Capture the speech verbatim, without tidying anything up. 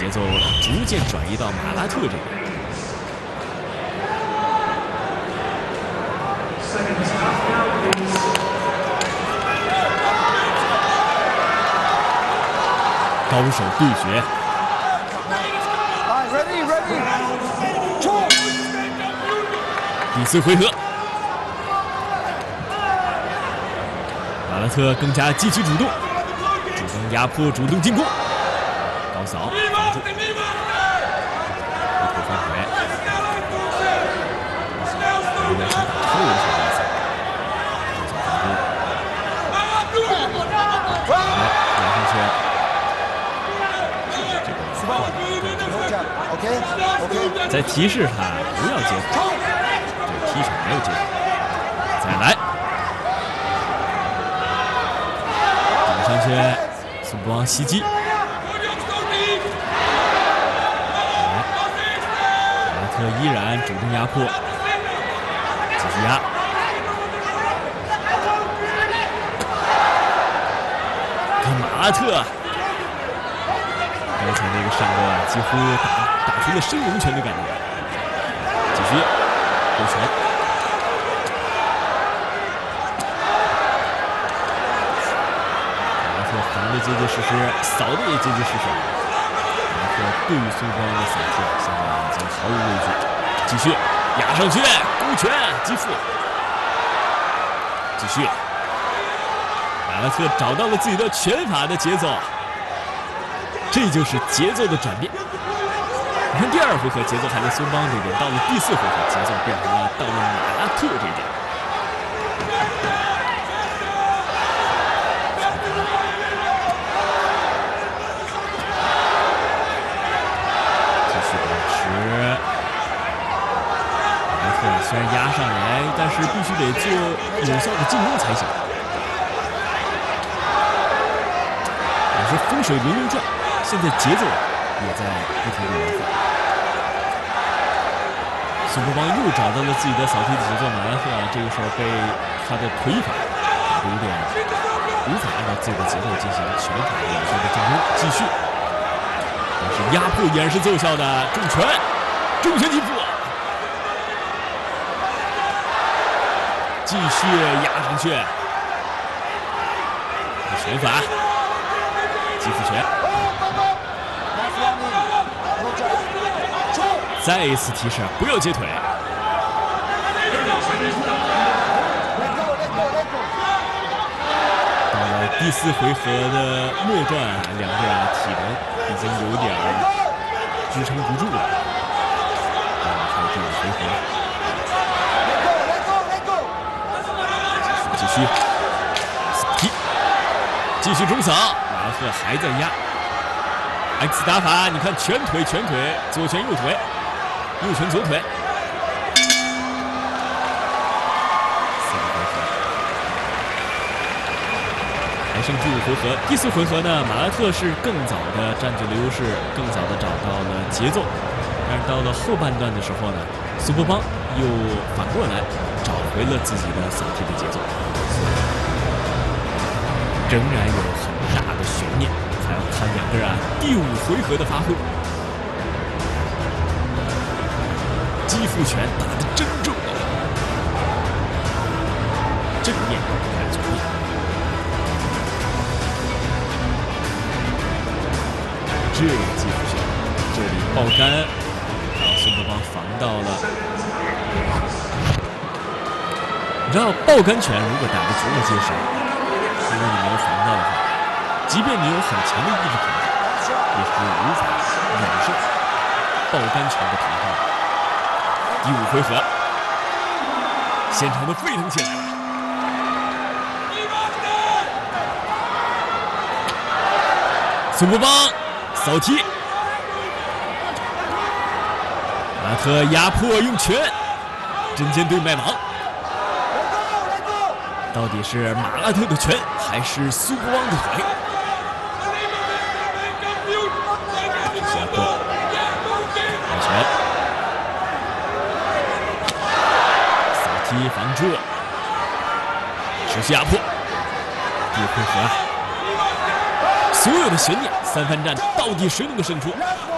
奏逐渐转移到马拉特这边。高手对决。 Ready, ready. 第四回合，马拉特更加积极主动，主动压迫，主动进攻，高扫防住，回头翻回，有点想打超人球的意思。高扫防住，来压上去。 OK OK， 在提示他不要接球，这个踢手没有接球，再来，顶上去，苏布邦袭击，来，马拉特依然主动压迫，继续压，看马拉特。 刚才那个上勾啊，几乎打打出了升龙拳的感觉。继续勾拳，马拉特防的结结实实，扫的也结结实实。马拉特对于苏邦的扫踢，现在已经毫无畏惧。继续压上去，勾拳击腹。继续，马拉特找到了自己的拳法的节奏。 这就是节奏的转变。你看第二回合节奏还在孙邦这边，到了第四回合节奏变成了到了马拉特这边。继续保持。马拉特虽然压上来，但是必须得做有效的进攻才行。也是风水轮流转。 现在节奏也在不停的轮换。苏布邦又找到了自己的扫踢的节奏，马拉特啊，这个时候被他的腿法有点无法按照自己的节奏进行拳法的有效的进攻，继续，但是压迫依然是奏效的，重拳，重拳击腹，继续压上去，拳法，击腹拳。 再一次提示，不要接腿。到了第四回合的末段，两个人体能已经有点支撑不住了。啊，还有第五回合，继续，继续，踢，继续中扫，马拉特还在压。X 打法，你看拳腿拳腿，左拳右腿。 右拳左腿，四个回合，还剩第五回合。第四回合呢，马拉特是更早的占据了优势，更早的找到了节奏。但是到了后半段的时候呢，苏布邦又反过来找回了自己的扫踢的节奏，仍然有很大的悬念，还要看两个人啊第五回合的发挥。 击腹拳打得真重啊！正面还是左面？这个击腹拳，这里爆杆，让孙德邦防到了。你知道爆杆拳如果打得足够结实，如果你没有防到的话，即便你有很强的意志品质，也是无法忍受爆杆拳的疼痛。 第五回合，现场都沸腾起来了。苏布邦扫踢，马拉特压迫用拳，针尖对麦芒。到底是马拉特的拳还是苏布邦的腿？压迫，打拳。 踢防住，持续压迫。第五回合，所有的悬念，三番战到底谁能够胜出？